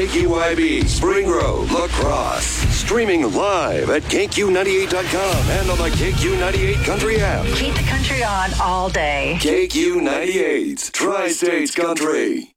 KQYB, Spring Grove, La Crosse. Streaming live at KQ98.com and on the KQ98 Country app. Keep the country on all day. KQ98, Tri-States Country.